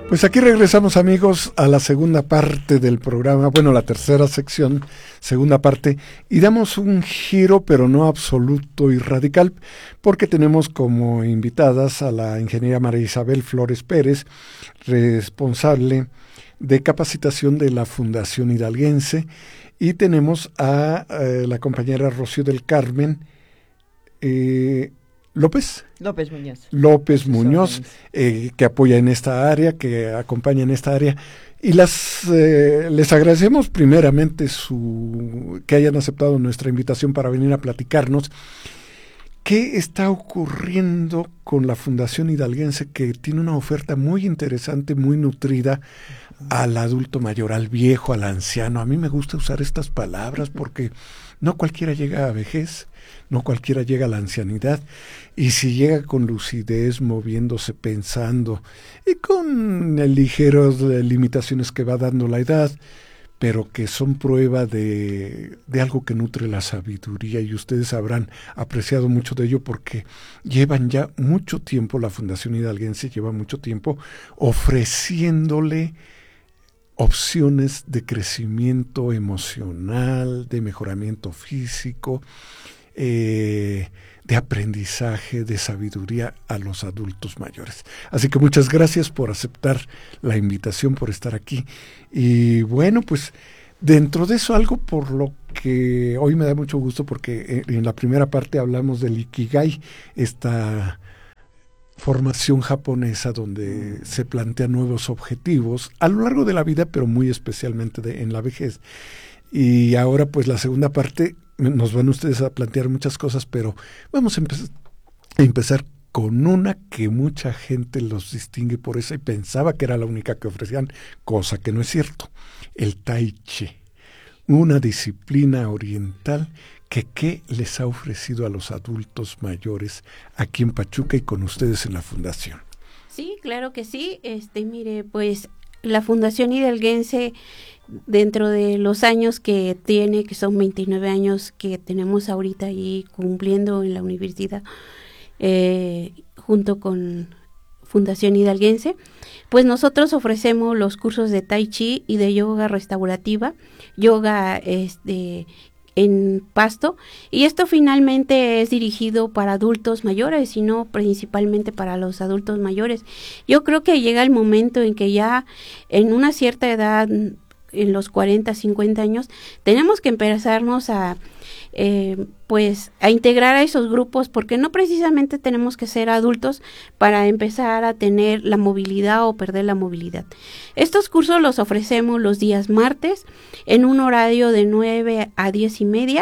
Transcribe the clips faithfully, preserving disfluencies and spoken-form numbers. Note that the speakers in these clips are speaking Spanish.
Pues aquí regresamos, amigos, a la segunda parte del programa, bueno, la tercera sección, segunda parte, y damos un giro, pero no absoluto y radical, porque tenemos como invitadas a la ingeniera María Isabel Flores Pérez, responsable de capacitación de la Fundación Hidalguense, y tenemos a eh, la compañera Rocío del Carmen eh, López. López Muñoz. López Muñoz, eh, que apoya en esta área, que acompaña en esta área. Y las eh, les agradecemos primeramente su que hayan aceptado nuestra invitación para venir a platicarnos qué está ocurriendo con la Fundación Hidalguense, que tiene una oferta muy interesante, muy nutrida al adulto mayor, al viejo, al anciano. A mí me gusta usar estas palabras porque no cualquiera llega a vejez, no cualquiera llega a la ancianidad, y si llega con lucidez, moviéndose, pensando, y con ligeras limitaciones que va dando la edad, pero que son prueba de, de algo que nutre la sabiduría, y ustedes habrán apreciado mucho de ello porque llevan ya mucho tiempo, la Fundación Hidalguense lleva mucho tiempo ofreciéndole opciones de crecimiento emocional, de mejoramiento físico, eh, de aprendizaje, de sabiduría a los adultos mayores. Así que muchas gracias por aceptar la invitación, por estar aquí. Y bueno, pues dentro de eso algo por lo que hoy me da mucho gusto, porque en la primera parte hablamos del Ikigai, esta formación japonesa donde se plantean nuevos objetivos a lo largo de la vida, pero muy especialmente de, en la vejez. Y ahora pues la segunda parte nos van ustedes a plantear muchas cosas, pero vamos a, empe- a empezar con una que mucha gente los distingue por esa y pensaba que era la única que ofrecían, cosa que no es cierto, el Tai Chi, una disciplina oriental que qué les ha ofrecido a los adultos mayores aquí en Pachuca y con ustedes en la Fundación. Sí, claro que sí. Este, mire, pues la Fundación Hidalguense, dentro de los años que tiene, que son veintinueve años que tenemos ahorita ahí cumpliendo en la universidad, eh, junto con Fundación Hidalguense, pues nosotros ofrecemos los cursos de Tai Chi y de yoga restaurativa, yoga este en Pasto, y esto finalmente es dirigido para adultos mayores y no principalmente para los adultos mayores. Yo creo que llega el momento en que ya en una cierta edad, en los cuarenta, cincuenta años, tenemos que empezarnos a eh, pues a integrar a esos grupos, porque no precisamente tenemos que ser adultos para empezar a tener la movilidad o perder la movilidad. Estos cursos los ofrecemos los días martes en un horario de nueve a diez y media.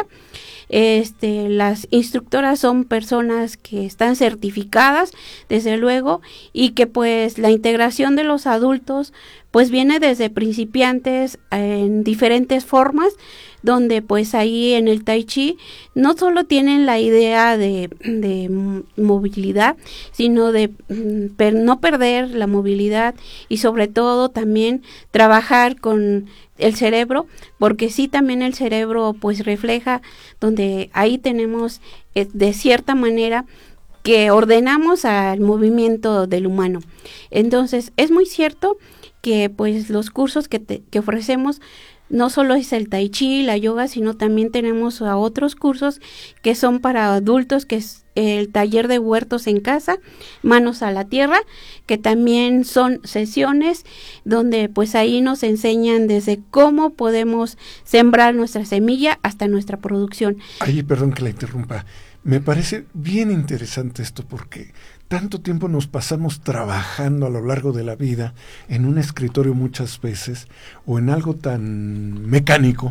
Este, las instructoras son personas que están certificadas, desde luego, y que pues la integración de los adultos pues viene desde principiantes en diferentes formas, donde pues ahí en el Tai Chi no solo tienen la idea de, de movilidad, sino de per, no perder la movilidad y sobre todo también trabajar con el cerebro, porque sí también el cerebro pues refleja, donde ahí tenemos eh, de cierta manera que ordenamos al movimiento del humano. Entonces es muy cierto que pues los cursos que, te, que ofrecemos no solo es el Tai Chi, la yoga, sino también tenemos a otros cursos que son para adultos, que es el taller de huertos en casa, manos a la tierra, que también son sesiones donde pues ahí nos enseñan desde cómo podemos sembrar nuestra semilla hasta nuestra producción. Ay, perdón que la interrumpa. Me parece bien interesante esto porque tanto tiempo nos pasamos trabajando a lo largo de la vida en un escritorio muchas veces o en algo tan mecánico,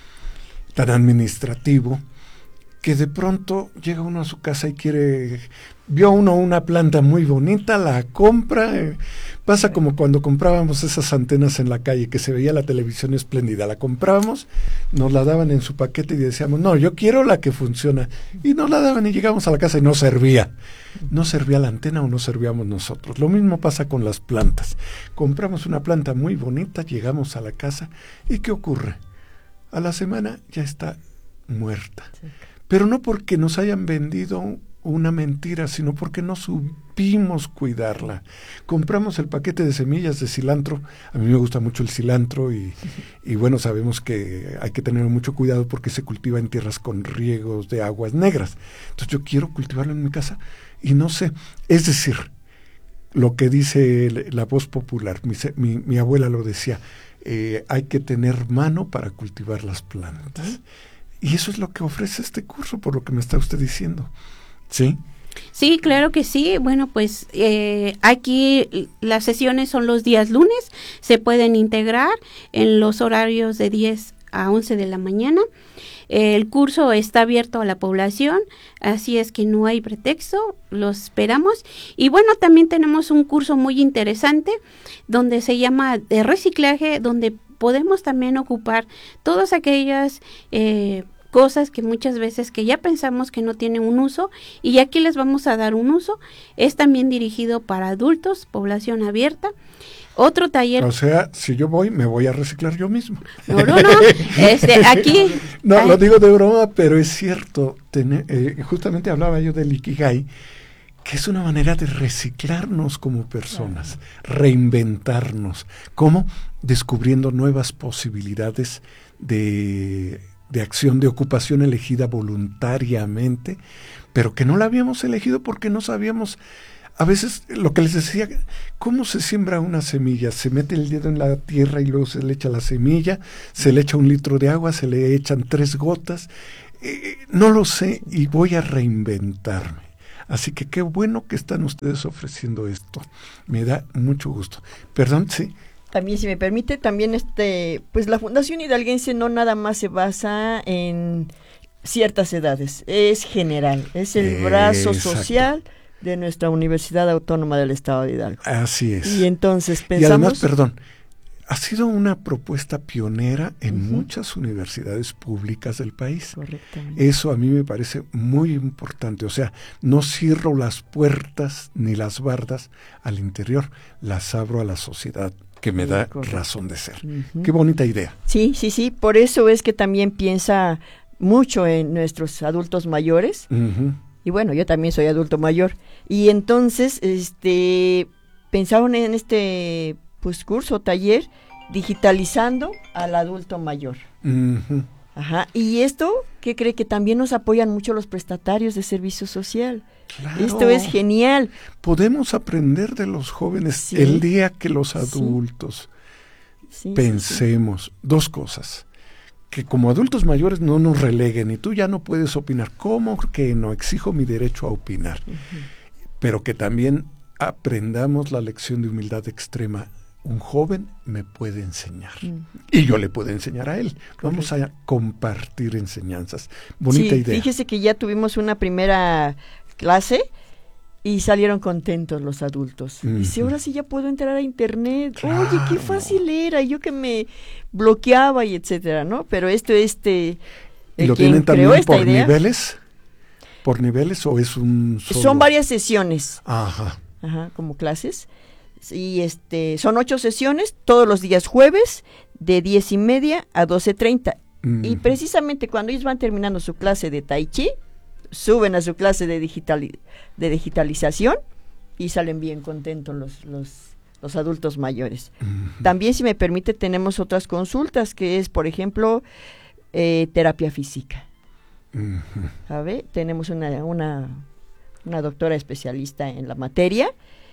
tan administrativo, que de pronto llega uno a su casa y quiere, vio uno una planta muy bonita, la compra, eh, pasa como cuando comprábamos esas antenas en la calle, que se veía la televisión espléndida, la comprábamos, nos la daban en su paquete y decíamos, no, yo quiero la que funciona, y nos la daban y llegamos a la casa y no servía, no servía la antena o no servíamos nosotros. Lo mismo pasa con las plantas, compramos una planta muy bonita, llegamos a la casa, ¿y qué ocurre? A la semana ya está muerta. Sí. Pero no porque nos hayan vendido una mentira, sino porque no supimos cuidarla. Compramos el paquete de semillas de cilantro, a mí me gusta mucho el cilantro y, y bueno, sabemos que hay que tener mucho cuidado porque se cultiva en tierras con riegos de aguas negras. Entonces yo quiero cultivarlo en mi casa y no sé, es decir, lo que dice la voz popular, mi, mi, mi abuela lo decía, eh, hay que tener mano para cultivar las plantas. Y eso es lo que ofrece este curso, por lo que me está usted diciendo. ¿Sí? Sí, claro que sí. Bueno, pues eh, aquí las sesiones son los días lunes, se pueden integrar en los horarios de diez a once de la mañana. El curso está abierto a la población, así es que no hay pretexto, los esperamos. Y bueno, también tenemos un curso muy interesante donde se llama de reciclaje, donde podemos también ocupar todas aquellas eh, cosas que muchas veces que ya pensamos que no tienen un uso y aquí les vamos a dar un uso. Es también dirigido para adultos, población abierta. Otro taller. O sea, si yo voy, me voy a reciclar yo mismo. No, no, no. Este, aquí. No, ay. Lo digo de broma, pero es cierto. Tener, eh, justamente hablaba yo del Ikigai, que es una manera de reciclarnos como personas, reinventarnos. ¿Cómo? Descubriendo nuevas posibilidades de, de acción, de ocupación elegida voluntariamente, pero que no la habíamos elegido porque no sabíamos. A veces, lo que les decía, ¿cómo se siembra una semilla? Se mete el dedo en la tierra y luego se le echa la semilla, se le echa un litro de agua, se le echan tres gotas. Eh, no lo sé y voy a reinventarme. Así que qué bueno que están ustedes ofreciendo esto. Me da mucho gusto. Perdón, sí. También, si me permite, también este, pues la Fundación Hidalguense no nada más se basa en ciertas edades, es general, es el Exacto. brazo social de nuestra Universidad Autónoma del Estado de Hidalgo. Así es. Y entonces pensamos... Y además, perdón, ha sido una propuesta pionera en uh-huh. muchas universidades públicas del país. Correctamente. Eso a mí me parece muy importante. O sea, no cierro las puertas ni las bardas al interior, las abro a la sociedad, que me sí, da correcto. razón de ser. Uh-huh. Qué bonita idea. Sí, sí, sí. Por eso es que también piensa mucho en nuestros adultos mayores. Uh-huh. Y bueno, yo también soy adulto mayor. Y entonces, este, pensaron en este pues curso, taller, digitalizando al adulto mayor. Uh-huh. Ajá. Y esto, ¿qué cree? Que también nos apoyan mucho los prestatarios de servicio social. Claro. Esto es genial. Podemos aprender de los jóvenes sí. el día que los adultos sí. Sí, pensemos sí, sí. dos cosas. Que como adultos mayores no nos releguen y tú ya no puedes opinar. ¿Cómo que no? Exijo mi derecho a opinar. Uh-huh. Pero que también aprendamos la lección de humildad extrema. Un joven me puede enseñar uh-huh. y yo le puedo enseñar a él. Correcto. Vamos a compartir enseñanzas. Bonita sí, idea. Fíjese que ya tuvimos una primera clase y salieron contentos los adultos. Uh-huh. Dice, ahora sí ya puedo entrar a internet. Claro. Oye, qué fácil era. Y yo que me bloqueaba y etcétera, ¿no? Pero esto, este... ¿Y lo tienen también por idea, niveles? ¿Por niveles o es un solo? Son varias sesiones. Ajá. Ajá, como clases. Y este, son ocho sesiones, todos los días jueves, de diez y media a doce treinta. Uh-huh. Y precisamente cuando ellos van terminando su clase de Tai Chi, suben a su clase de, digitali- de digitalización y salen bien contentos los, los, los adultos mayores. Uh-huh. También, si me permite, tenemos otras consultas, que es, por ejemplo, eh, terapia física. Uh-huh. ¿Sabe? Tenemos una, una, una doctora especialista en la materia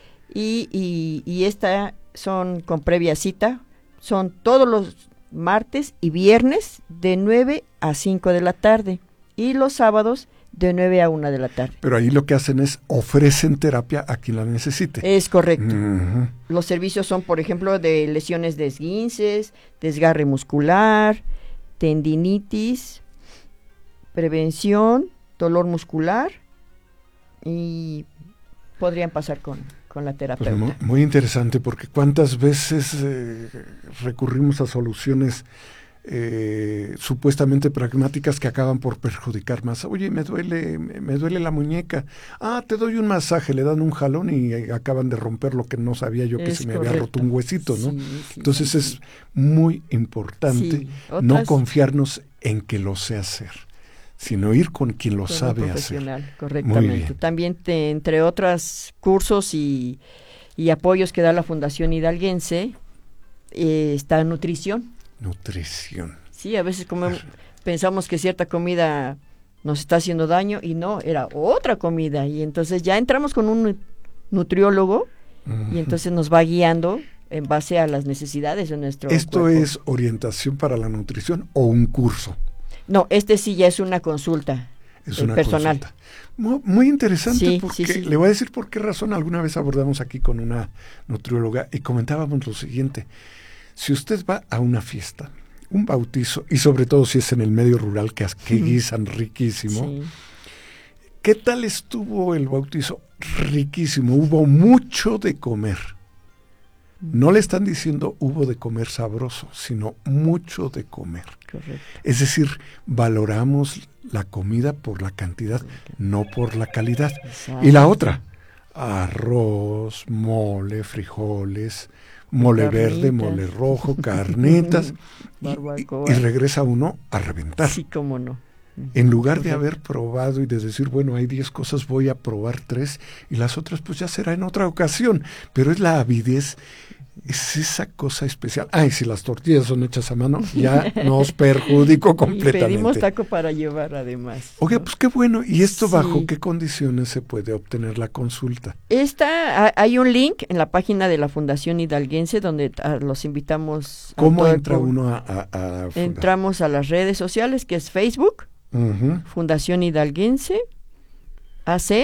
y, y, y esta son con previa cita, son todos los martes y viernes de nueve a cinco de la tarde y los sábados de nueve a una de la tarde. Pero ahí lo que hacen es ofrecen terapia a quien la necesite. Es correcto. Uh-huh. Los servicios son, por ejemplo, de lesiones de esguinces, desgarre muscular, tendinitis, prevención, dolor muscular y podrían pasar con, con la terapeuta. Pues muy, muy interesante, porque cuántas veces eh, recurrimos a soluciones Eh, supuestamente pragmáticas que acaban por perjudicar más. Oye, me duele, me duele la muñeca. Ah, te doy un masaje, le dan un jalón y eh, acaban de romper lo que no sabía yo que es se me correcto. había roto un huesito, ¿no? Sí, sí, Entonces sí, es sí. muy importante Sí. Otras... no confiarnos en que lo sé hacer, sino ir con quien lo con sabe un profesional, hacer. correctamente. También te, entre otros cursos y, y apoyos que da la Fundación Hidalguense, eh, está nutrición. Nutrición. Sí, a veces como pensamos que cierta comida nos está haciendo daño y no, era otra comida. Y entonces ya entramos con un nutriólogo uh-huh. y entonces nos va guiando en base a las necesidades de nuestro ¿Esto cuerpo. es orientación para la nutrición o un curso? No, este sí ya es una consulta es una personal. Consulta. Muy, muy interesante sí, porque sí, sí. le voy a decir por qué razón. Alguna vez abordamos aquí con una nutrióloga y comentábamos lo siguiente. Si usted va a una fiesta, un bautizo, y sobre todo si es en el medio rural, que, que guisan riquísimo, sí. ¿Qué tal estuvo el bautizo? Riquísimo, hubo mucho de comer. No le están diciendo hubo de comer sabroso, sino mucho de comer. Correcto. Es decir, valoramos la comida por la cantidad, Correcto. No por la calidad. Exacto. Y la otra, arroz, mole, frijoles, mole carnitas. Verde, mole rojo, carnitas, y, y regresa uno a reventar. Sí, cómo no. En lugar Correcto. De haber probado y de decir, bueno, hay diez cosas, voy a probar tres, y las otras pues ya será en otra ocasión. Pero es la avidez, es esa cosa especial. Ay, si las tortillas son hechas a mano, ya nos perjudicó completamente. Y pedimos taco para llevar además. Oye, ¿no? Pues qué bueno. ¿Y esto sí. bajo qué condiciones se puede obtener la consulta? Esta, hay un link en la página de la Fundación Hidalguense donde a, los invitamos. ¿Cómo entra uno a, a, a Entramos a las redes sociales, que es Facebook, uh-huh. Fundación Hidalguense, A C,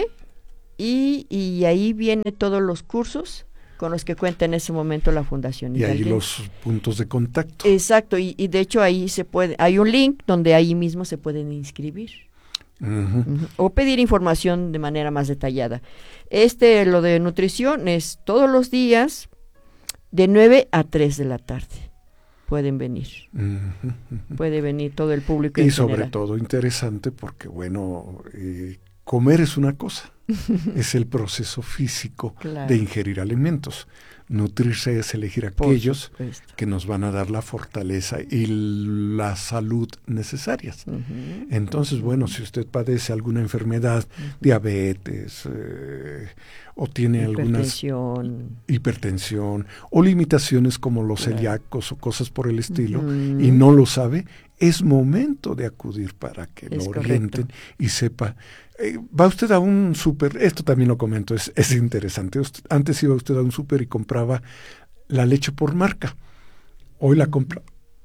y, y ahí viene todos los cursos con los que cuenta en ese momento la Fundación Hidalguense. Y ahí los puntos de contacto. Exacto, y, y de hecho ahí se puede, hay un link donde ahí mismo se pueden inscribir. Uh-huh. Uh-huh. O pedir información de manera más detallada. Este, lo de nutrición, es todos los días de nueve a tres de la tarde. Pueden venir. Uh-huh. Puede venir todo el público. Y sobre general. Todo interesante porque, bueno, eh, comer es una cosa. Es el proceso físico claro. de ingerir alimentos. Nutrirse es elegir aquellos que nos van a dar la fortaleza y la salud necesarias. Uh-huh. Entonces, bueno, si usted padece alguna enfermedad, uh-huh. diabetes, eh, o tiene hipertensión. algunas hipertensión, o limitaciones como los claro. celíacos o cosas por el estilo, uh-huh. y no lo sabe, es momento de acudir para que es lo orienten correcto. Y sepa. Eh, va usted a un súper, esto también lo comento, es, es interesante. Usted, antes iba usted a un súper y compraba la leche por marca. Hoy la compra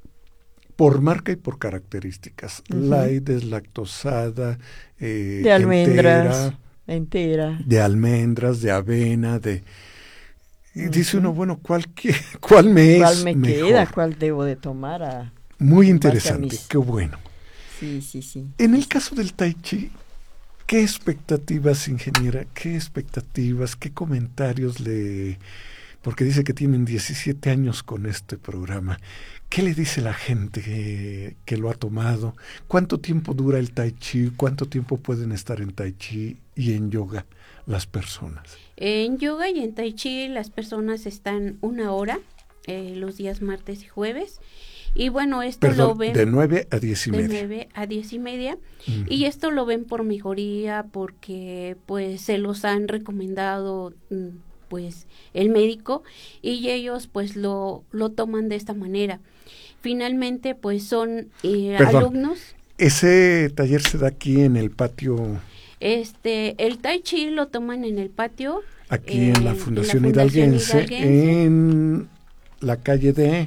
por marca y por características. Uh-huh. Light, deslactosada, eh, de almendras, entera, entera. De almendras, de avena, de... Y uh-huh. dice uno, bueno, ¿cuál, qué, cuál me ¿Cuál es me mejor? queda? ¿Cuál debo de tomar? A, Muy interesante, mis... qué bueno. Sí, sí, sí. En el caso del Tai Chi, ¿qué expectativas, ingeniera? ¿Qué expectativas? ¿Qué comentarios le...? Porque dice que tienen diecisiete años con este programa. ¿Qué le dice la gente que, que lo ha tomado? ¿Cuánto tiempo dura el Tai Chi? ¿Cuánto tiempo pueden estar en Tai Chi y en yoga las personas? En yoga y en Tai Chi las personas están una hora, eh, los días martes y jueves. Y bueno, esto Perdón, lo ven... de nueve a diez y media. De nueve a diez y media. Uh-huh. Y esto lo ven por mejoría, porque pues se los han recomendado pues el médico y ellos pues lo, lo toman de esta manera. Finalmente pues son eh, Perdón, alumnos. ¿Ese taller se da aquí en el patio? Este, el Tai Chi lo toman en el patio. Aquí eh, en la Fundación, en la Fundación Hidalguense, Hidalguense, en la calle de...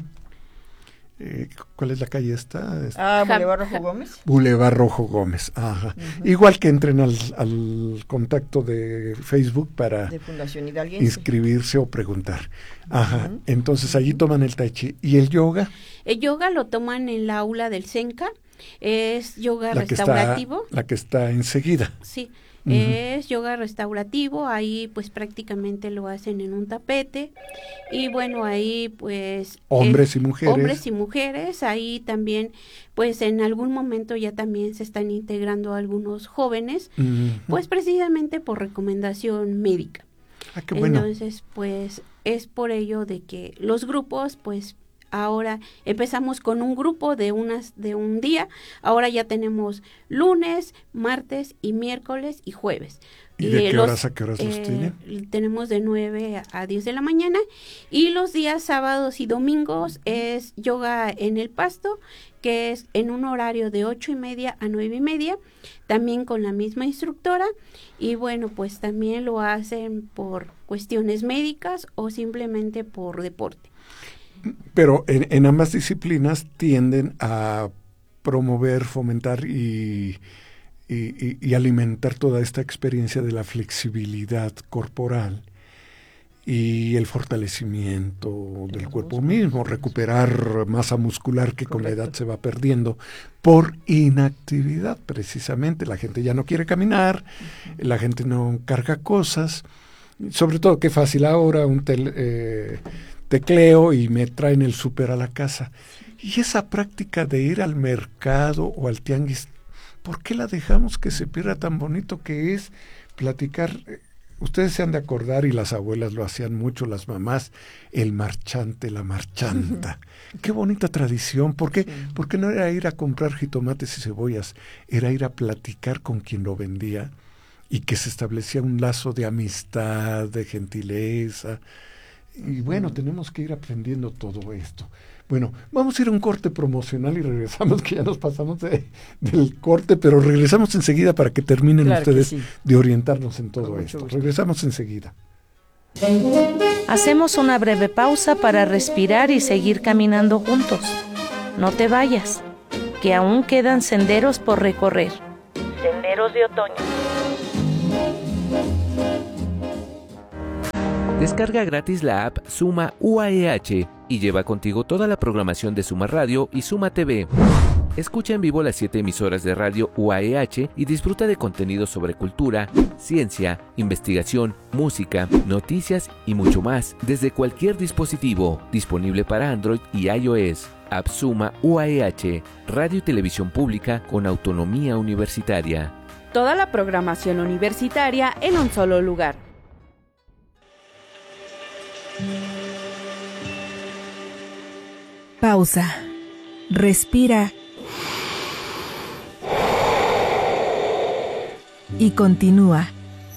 Eh, ¿Cuál es la calle esta? Ah, Boulevard Rojo Gómez. Boulevard Rojo Gómez, ajá. Uh-huh. Igual que entren al, al contacto de Facebook para de Fundación Hidalguense. Inscribirse o preguntar. Ajá, uh-huh. Entonces allí toman el Tai Chi. ¿Y el yoga? El yoga lo toman en la aula del Senca, es yoga la restaurativo. Que está, la que está enseguida. Sí. Uh-huh. Es yoga restaurativo, ahí pues prácticamente lo hacen en un tapete y bueno, ahí pues hombres es, y mujeres hombres y mujeres, ahí también pues en algún momento ya también se están integrando algunos jóvenes, uh-huh. pues precisamente por recomendación médica. Ah, qué bueno. Entonces pues es por ello de que los grupos pues ahora empezamos con un grupo de unas de un día, ahora ya tenemos lunes, martes y miércoles y jueves. ¿Y de qué los, horas a qué horas los eh, tienen? Tenemos de nueve a diez de la mañana, y los días sábados y domingos es yoga en el pasto, que es en un horario de ocho y media a nueve y media, también con la misma instructora, y bueno, pues también lo hacen por cuestiones médicas o simplemente por deporte. Pero en, en ambas disciplinas tienden a promover, fomentar y... Y, y, y alimentar toda esta experiencia de la flexibilidad corporal y el fortalecimiento del cuerpo mismo, recuperar masa muscular que con la edad se va perdiendo por inactividad precisamente. La gente ya no quiere caminar, la gente no carga cosas, sobre todo qué fácil ahora, un tel, eh, tecleo y me traen el súper a la casa. Y esa práctica de ir al mercado o al tianguis, ¿por qué la dejamos que se pierda tan bonito que es platicar? Ustedes se han de acordar, y las abuelas lo hacían mucho, las mamás, el marchante, la marchanta. Uh-huh. Qué bonita tradición. ¿Por qué? Sí. Porque no era ir a comprar jitomates y cebollas, era ir a platicar con quien lo vendía y que se establecía un lazo de amistad, de gentileza. Y bueno, tenemos que ir aprendiendo todo esto. Bueno, vamos a ir a un corte promocional y regresamos, que ya nos pasamos de, del corte, pero regresamos enseguida para que terminen claro ustedes que sí. de orientarnos en todo esto. Gusto. Regresamos enseguida. Hacemos una breve pausa para respirar y seguir caminando juntos. No te vayas, que aún quedan senderos por recorrer. Senderos de otoño. Descarga gratis la app Suma U A E H y lleva contigo toda la programación de Suma Radio y Suma T V. Escucha en vivo las siete emisoras de radio U A E H y disfruta de contenido sobre cultura, ciencia, investigación, música, noticias y mucho más desde cualquier dispositivo, disponible para Android y iOS. App Suma U A E H, radio y televisión pública con autonomía universitaria. Toda la programación universitaria en un solo lugar. Pausa. Respira. Y continúa.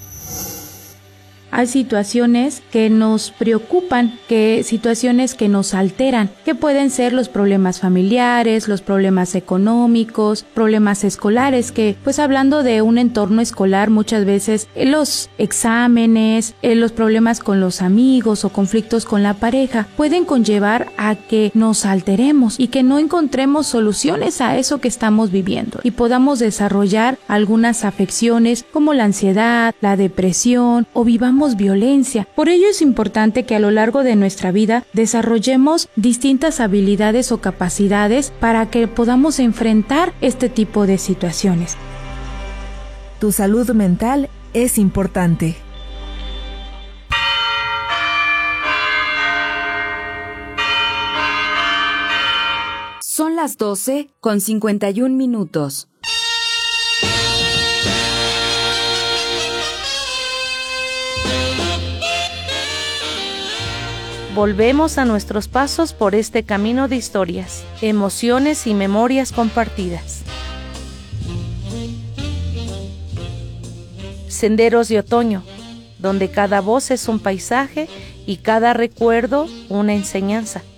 Hay situaciones que nos preocupan, que situaciones que nos alteran, que pueden ser los problemas familiares, los problemas económicos, problemas escolares, que pues hablando de un entorno escolar muchas veces eh, los exámenes, eh, los problemas con los amigos o conflictos con la pareja pueden conllevar a que nos alteremos y que no encontremos soluciones a eso que estamos viviendo y podamos desarrollar algunas afecciones como la ansiedad, la depresión o vivamos violencia. Por ello es importante que a lo largo de nuestra vida desarrollemos distintas habilidades o capacidades para que podamos enfrentar este tipo de situaciones. Tu salud mental es importante. Son las doce con cincuenta y un minutos. Volvemos a nuestros pasos por este camino de historias, emociones y memorias compartidas. Senderos de otoño, donde cada voz es un paisaje y cada recuerdo una enseñanza.